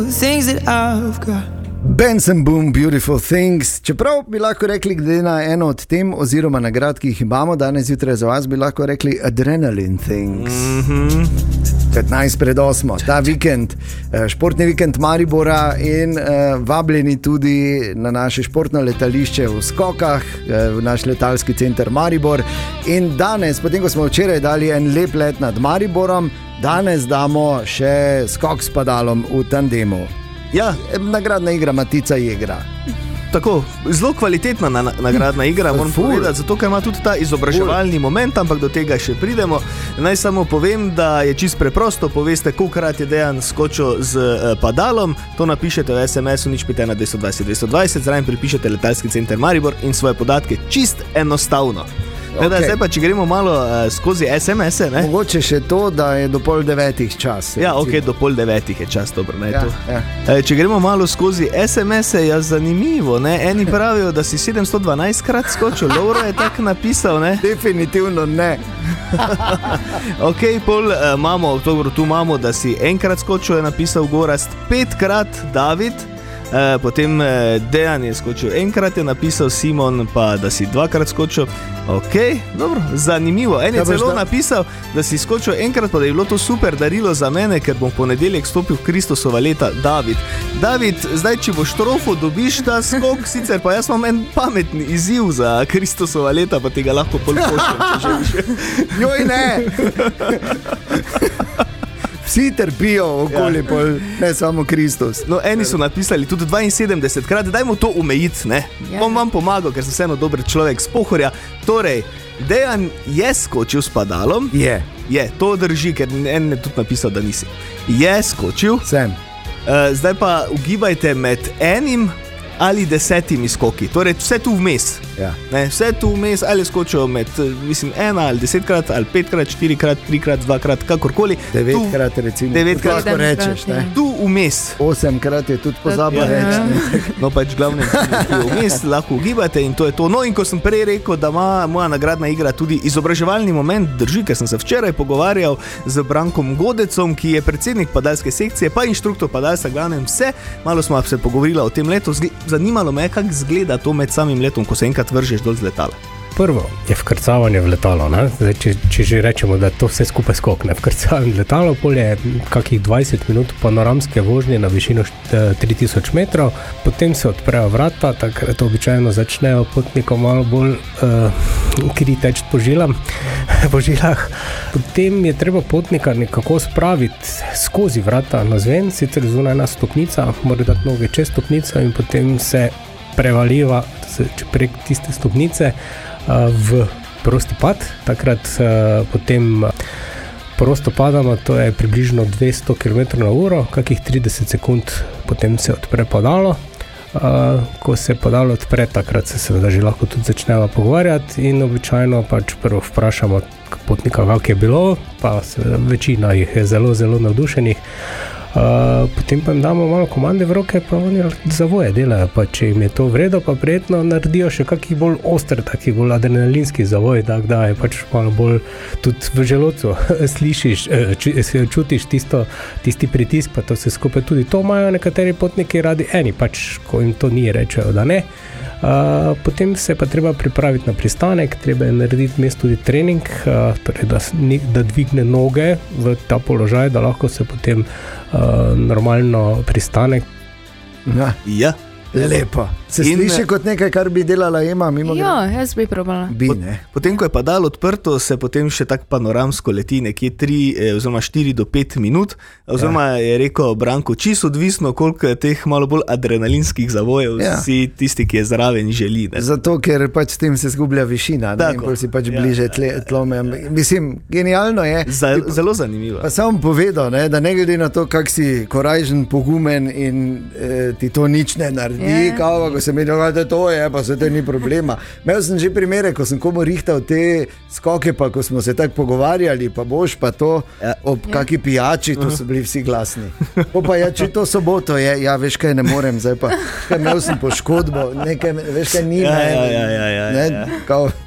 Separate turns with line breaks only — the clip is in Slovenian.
Benz & Boom, Beautiful Things. Čeprav bi lahko rekli, glede na eno od tem oziroma nagrad, ki jih imamo danes jutraj za vas, bi lahko rekli Adrenaline Things. 15 pred 8. Ta vikend, športni vikend Maribora in vabljeni tudi na naše športno letališče v Skokah, v naš letalski center Maribor. In danes, potem ko smo včeraj dali en lep let nad Mariborom, danes damo še skok s padalom v tandemu.
Ja,
nagradna igra Matica Jegra.
Tako, zelo kvalitetna nagradna igra, moram povedati, zato ker ima tudi ta izobraževalni moment, ampak do tega še pridemo. Naj samo povem, da je čisto preprosto, poveste, kolikrat je Dejan skočil z padalom, to napišete v SMS-u, nič pite na 220 220, zraven pripišete letalski center Maribor in svoje podatke, čist enostavno. Okay. Zdaj pa, če gremo malo skozi SMS-e, ne?
Mogoče še to, da je do 8:30 čas.
Ja, ok, do 8:30 je čas, dobro, ne, ja, to. Ja. Če gremo malo skozi SMS-e, je zanimivo, ne? Eni pravijo, da si 712 krat skočil, Lovro je tako napisal, ne?
Definitivno ne.
Ok, tu imamo, da si enkrat skočil, je napisal Gorast, 5 krat David. Potem Dejan je skočil enkrat, je napisal Simon, pa da si 2krat skočil. Ok, dobro, zanimivo. En je celo napisal, da si skočil enkrat, pa da je bilo to super darilo za mene, ker bom v ponedeljek stopil v Kristusova leta. David, zdaj če boš trofo, dobiš ta skok, sicer pa jaz imam en pametni izziv za Kristusova leta, pa ti ga lahko pošljem, če želiš.
Joj, ne! Vsi trpijo okoli, ja. Ne samo Kristus.
No, eni so napisali tudi 72 krat, dajmo to omejiti, ne? Ja. Bom vam pomagal, ker sem vseeno dober človek z Pohorja. Torej, Dejan je skočil s padalom.
Je,
to drži, ker en je tudi napisal, da nisi. Je skočil.
Sem.
Zdaj pa ugibajte med enim ali 10 skoki, torej vse tu vmes.
Ja.
Ne, vse tu vmes, ali skočijo med, 1 ali 10 krat, ali 5 krat, 4 krat, 3 krat, 2 krat, kakorkoli.
9 krat recimo.
9 krat
lahko rečeš, ne?
Tu vmes.
8 krat je tudi pozabo reči.
No, pač glavne vmes lahko ugibate in to je to. No, in ko sem prej rekel, da ima moja nagradna igra tudi izobraževalni moment, drži, ker sem se včeraj pogovarjal z Brankom Godecom, ki je predsednik padalske sekcije, pa inštruktor padalstva, glavnem vse. Malo smo se pogovorili o tem letu. Zanimalo me je, kako izgleda to med samim letom, ko se enkrat vržeš dol z letala.
Prvo je vkrcavanje v letalo, ne? Zdaj, če že rečemo, da to vse skupaj skok, ne? Vkrcavanje v letalo, polje je kakih 20 minut panoramske vožnje na višino 3000 metrov, potem se odprejo vrata, takrat običajno začnejo potnikom malo bolj kri teči po žilah. Potem je treba potnika nekako spraviti skozi vrata navzven, sicer zunaj ena stopnica, mora dati noge čez stopnico in potem se prevaliva prek tiste stopnice v prosti pad. Takrat potem prosto padamo, to je približno 200 km/h, kakih 30 sekund potem se odpre padalo. Ko se padalo odpre, takrat se seveda že lahko tudi začnemo pogovarjati in običajno pač prvo vprašamo potnika, kako je bilo, pa seveda večina jih je zelo, zelo navdušenih. Potem pa jim damo malo komande v roke, pa oni zavoje delajo, pa če jim je to vredo, pa prijetno naredijo še kakih bolj oster, takih bolj adrenalinski zavoj, da je pač malo bolj tudi v želodcu slišiš, čutiš tisti pritisk, pa to se skupaj tudi to imajo nekateri potniki radi, eni pač, ko jim to ni, rečejo, da ne. Potem se pa treba pripraviti na pristanek, treba je narediti vmes tudi trening, torej da dvigne noge v ta položaj, da lahko se potem normalno pristanek.
Ja.
Lepo. Se sliši kot nekaj, kar bi delala Ema mimo grede?
Ja, jaz bi probala.
Potem, ko je padalo odprto, se potem še tak panoramsko leti nekje 3 oziroma 4 do 5 minut, oziroma je rekel Branko, čisto odvisno, koliko je teh malo bolj adrenalinskih zavojev si tisti, ki je zraven želi. Ne?
Zato, ker pač s tem se zgublja višina, ne? In bolj si pač bliže tlome. Mislim, genialno je.
Zelo zanimivo.
Pa sam povedal, ne, da ne glede na to, kak si korajžen, pogumen in ti to nič ne naredi, kao, ko sem menil, da to je, pa se to ni problema. Imel sem že primere, ko sem komu rihtal te skoke, pa ko smo se tako pogovarjali, pa boš pa to ob kaki pijači, to so bili vsi glasni. Pa če to soboto je, veš kaj, ne morem, zdaj pa imel sem poškodbo, nekaj, veš kaj, ni
ja.